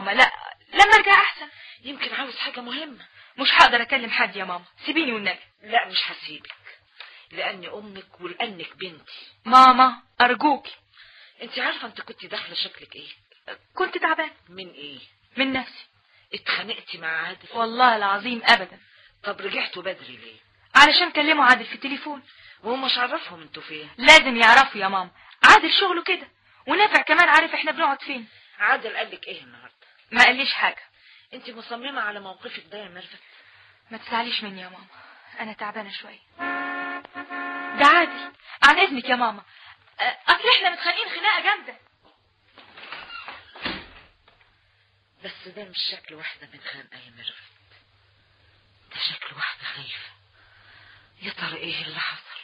لا لما ارجع احسن. يمكن عاوز حاجة مهمة. مش هقدر اكلم حد يا ماما، سيبيني والنبي. لا مش هسيبك، لاني امك ولانك بنتي. ماما ارجوكي. انت عارفة انت كنت داخلة شكلك ايه؟ كنت تعبان. من ايه؟ من نفسي. اتخانقتي مع عادل؟ والله العظيم ابدا. طب رجعتوا بدري ليه؟ علشان كلموا عادل في التليفون. وهو مش عرفهم انتوا فين؟ لازم يعرفوا يا ماما، عادل شغله كده، ونافع كمان عارف احنا بنقعد فين. عادل قالك ايه النهارده؟ ما قاليش حاجة. انت مصممة على موقفك ده يا ميرفت؟ ما تزعليش مني يا ماما، انا تعبانة شوية. ده عادل. عن اذنك يا ماما، اصل احنا متخانقين خناقة جامدة. بس ده مش شكل واحدة متخانقة يا ميرفت، ده شكل واحدة خايفة. يا ترى ايه اللي حصل؟